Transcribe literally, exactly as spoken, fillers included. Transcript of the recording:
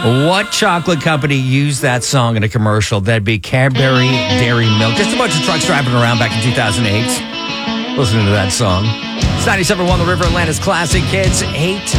What chocolate company used that song in a commercial? That'd be Cadbury Dairy Milk. Just a bunch of trucks driving around back in two thousand eight. Listening to that song. It's ninety-seven point one The River, Atlanta's classic hits. eight